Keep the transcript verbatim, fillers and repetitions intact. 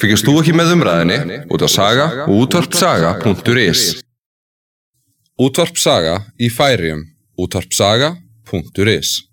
Fylgist þú ekki með umræðinni út á Saga og útvarpsaga punktur is. Útvarp Saga í Færeyjum, útvarpsaga punktur is.